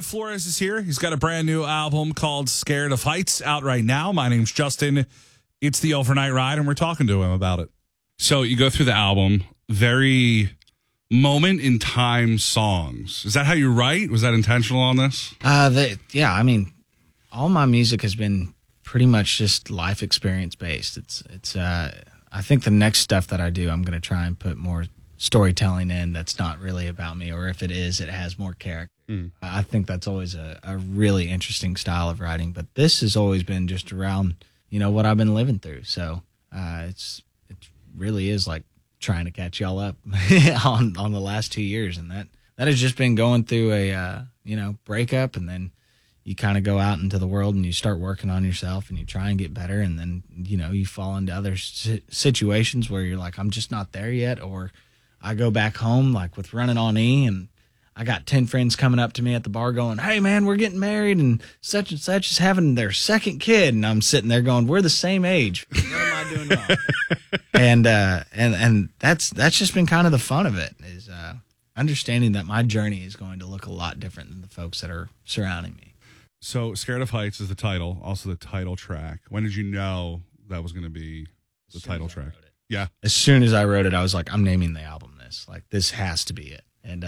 Flores is here. He's got a brand new album called Scared of Heights out right now. My name's Justin. It's the Overnight Ride, and we're talking to him about it. So you go through the album, very moment in time songs. Is that how you write? Was that intentional on this? Yeah, I mean, all my music has been pretty much just life experience based. It's I think the next stuff that I do, I'm going to try and put more storytelling in that's not really about me, or if it is, it has more character. I think that's always a really interesting style of writing, but this has always been just around, what I've been living through. So it really is like trying to catch y'all up on the last 2 years, and that has just been going through a breakup, and then you kind of go out into the world and you start working on yourself and you try and get better, and then you fall into other situations where you're like, I'm just not there yet. Or I go back home like with Running on E, and I got 10 friends coming up to me at the bar going, hey man, we're getting married and such is having their second kid. And I'm sitting there going, we're the same age. What am I doing wrong? And that's just been kind of the fun of it, is understanding that my journey is going to look a lot different than the folks that are surrounding me. So Scared of Heights is the title, also the title track. When did you know that was going to be the title track? Yeah. As soon as I wrote it, I was like, I'm naming the album this. Like, this has to be it. And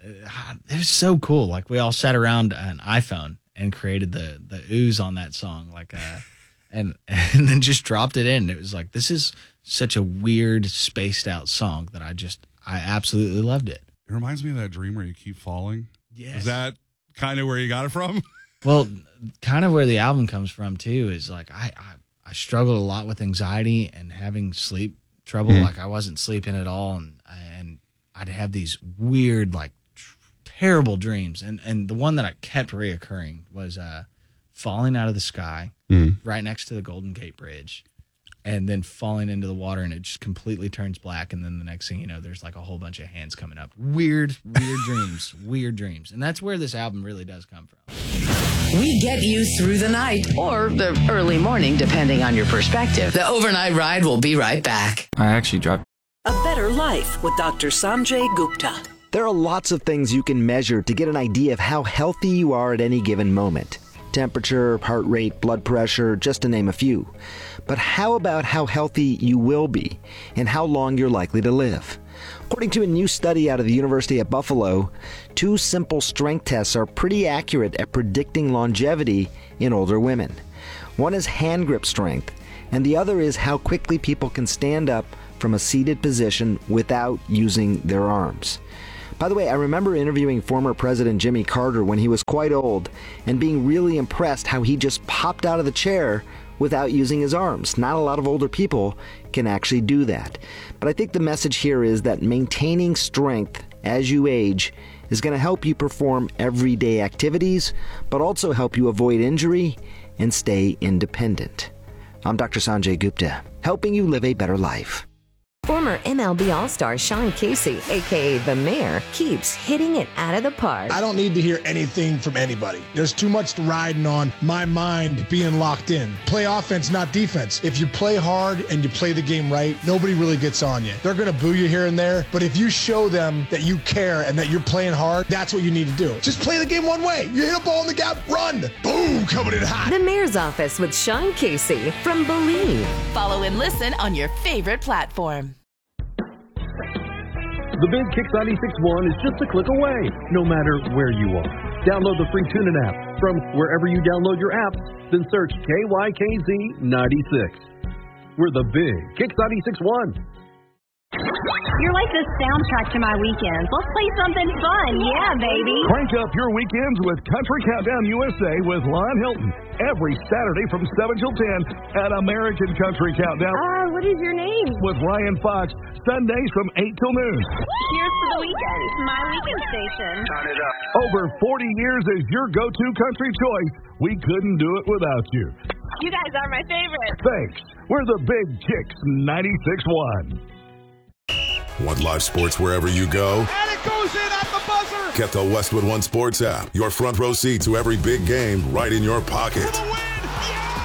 it was so cool. Like, we all sat around an iPhone and created the ooze on that song, and then just dropped it in. It was like, this is such a weird, spaced out song that I absolutely loved it. It reminds me of that dream where you keep falling. Yes. Is that kind of where you got it from? Well, kind of where the album comes from too is like I struggled a lot with anxiety and having sleep trouble. Like, I wasn't sleeping at all, and I'd have these weird, like, terrible dreams. And the one that I kept reoccurring was falling out of the sky right next to the Golden Gate Bridge, and then falling into the water, and it just completely turns black. And then the next thing you know, there's like a whole bunch of hands coming up. Weird dreams, weird dreams. And that's where this album really does come from. We get you through the night or the early morning, depending on your perspective. The Overnight Ride will be right back. I actually dropped. A Better Life with Dr. Sanjay Gupta. There are lots of things you can measure to get an idea of how healthy you are at any given moment. Temperature, heart rate, blood pressure, just to name a few. But how about how healthy you will be and how long you're likely to live? According to a new study out of the University of Buffalo, 2 simple strength tests are pretty accurate at predicting longevity in older women. One is hand grip strength, and the other is how quickly people can stand up from a seated position without using their arms. By the way, I remember interviewing former President Jimmy Carter when he was quite old and being really impressed how he just popped out of the chair without using his arms. Not a lot of older people can actually do that. But I think the message here is that maintaining strength as you age is going to help you perform everyday activities, but also help you avoid injury and stay independent. I'm Dr. Sanjay Gupta, helping you live a better life. Former MLB All-Star Sean Casey, a.k.a. The Mayor, keeps hitting it out of the park. I don't need to hear anything from anybody. There's too much riding on my mind being locked in. Play offense, not defense. If you play hard and you play the game right, nobody really gets on you. They're going to boo you here and there, but if you show them that you care and that you're playing hard, that's what you need to do. Just play the game one way. You hit a ball in the gap, run. Boom, coming in hot. The Mayor's Office with Sean Casey from Believe. Follow and listen on your favorite platform. The Big Kicks 96.1 is just a click away, no matter where you are. Download the free TuneIn app from wherever you download your apps, then search KYKZ 96. We're the Big Kicks 96.1. You're like the soundtrack to my weekends. Let's play something fun. Yeah, baby. Crank up your weekends with Country Countdown USA with Lon Hilton. Every Saturday from 7 till 10 at American Country Countdown. What is your name? With Ryan Fox. Sundays from 8 till noon. Here's to the weekend. My weekend station. Turn it up. Over 40 years as your go-to country choice. We couldn't do it without you. You guys are my favorite. Thanks. We're the Big Kicks 96.1. Want live sports wherever you go? And it goes in at the buzzer! Get the Westwood One Sports app. Your front row seat to every big game right in your pocket.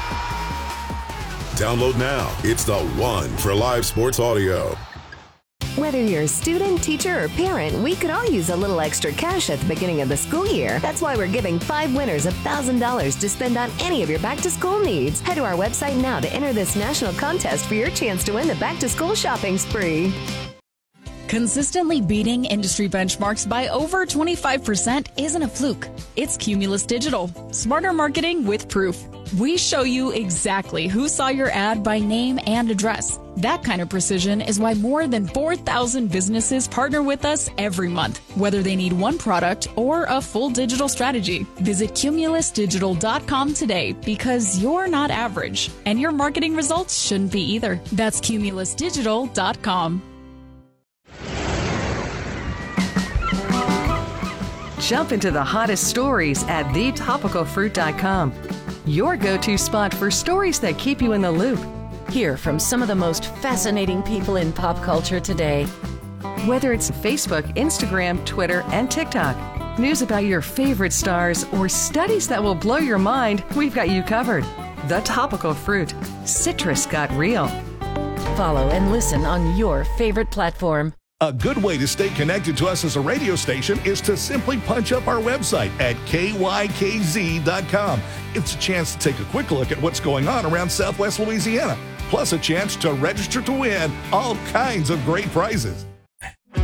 Download now. It's the one for live sports audio. Whether you're a student, teacher, or parent, we could all use a little extra cash at the beginning of the school year. That's why we're giving 5 winners $1,000 to spend on any of your back-to-school needs. Head to our website now to enter this national contest for your chance to win the back-to-school shopping spree. Consistently beating industry benchmarks by over 25% isn't a fluke. It's Cumulus Digital. Smarter marketing with proof. We show you exactly who saw your ad by name and address. That kind of precision is why more than 4,000 businesses partner with us every month, whether they need one product or a full digital strategy. Visit cumulusdigital.com today because you're not average, and your marketing results shouldn't be either. That's cumulusdigital.com. Jump into the hottest stories at thetopicalfruit.com. Your go-to spot for stories that keep you in the loop. Hear from some of the most fascinating people in pop culture today. Whether it's Facebook, Instagram, Twitter, and TikTok, news about your favorite stars, or studies that will blow your mind, we've got you covered. The Topical Fruit. Citrus got real. Follow and listen on your favorite platform. A good way to stay connected to us as a radio station is to simply punch up our website at kykz.com. It's a chance to take a quick look at what's going on around Southwest Louisiana, plus a chance to register to win all kinds of great prizes.